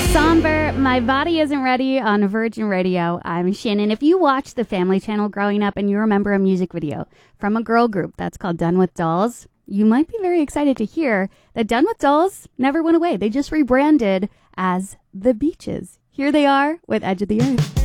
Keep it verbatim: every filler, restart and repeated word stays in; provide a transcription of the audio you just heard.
Somber, My Body Isn't Ready on Virgin Radio. I'm Shannon. If you watched the Family Channel growing up and you remember a music video from a girl group that's called Done With Dolls, you might be very excited to hear that Done With Dolls never went away. They just rebranded as The Beaches. Here they are with Edge of the Earth.